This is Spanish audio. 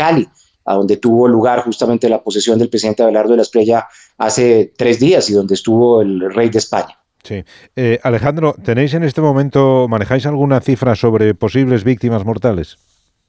Cali, a donde tuvo lugar justamente la posesión del presidente Abelardo de la Espriella hace 3 días y donde estuvo el rey de España. Sí. Alejandro, ¿tenéis en este momento, manejáis alguna cifra sobre posibles víctimas mortales?